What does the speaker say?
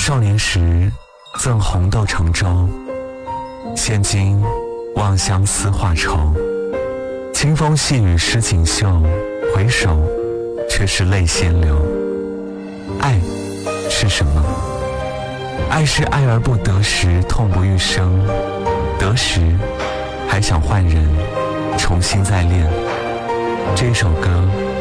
少年时赠红豆成舟，现今望相思化愁。清风细雨湿锦绣，回首却是泪先流。爱是什么？爱是爱而不得时痛不欲生，得时还想换人重新再恋。这首歌